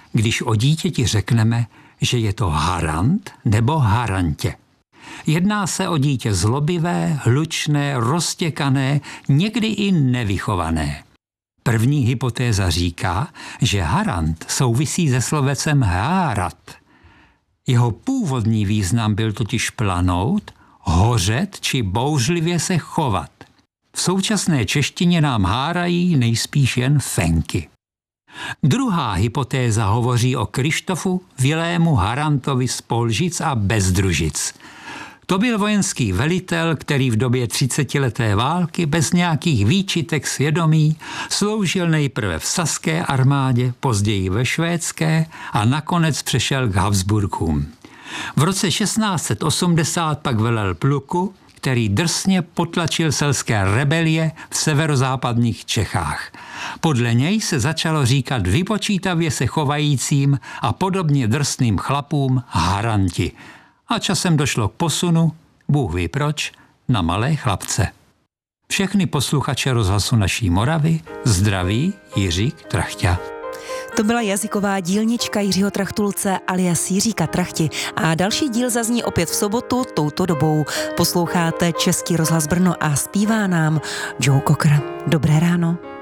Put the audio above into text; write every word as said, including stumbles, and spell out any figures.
když o dítěti řekneme, že je to harant nebo harantě. Jedná se o dítě zlobivé, hlučné, roztěkané, někdy i nevychované. První hypotéza říká, že harant souvisí se slovecem hárat. Jeho původní význam byl totiž planout, hořet či bouřlivě se chovat. V současné češtině nám hárají nejspíš jen fenky. Druhá hypotéza hovoří o Krištofu Vilému Harantovi z Polžic a Bezdružic. To byl vojenský velitel, který v době třicetileté války bez nějakých výčitek svědomí sloužil nejprve v saské armádě, později ve švédské a nakonec přešel k Habsburkům. V roce šestnáct set osmdesát pak velel pluku, který drsně potlačil selské rebelie v severozápadních Čechách. Podle něj se začalo říkat vypočítavě se chovajícím a podobně drsným chlapům haranti. A časem došlo k posunu, Bůh ví proč, na malé chlapce. Všechny posluchače Rozhlasu naší Moravy zdraví Jiřík Trachťa. To byla jazyková dílnička Jiřího Trachtulce alias Jiříka Trachti a další díl zazní opět v sobotu touto dobou. Posloucháte Český rozhlas Brno a zpívá nám Joe Cocker. Dobré ráno.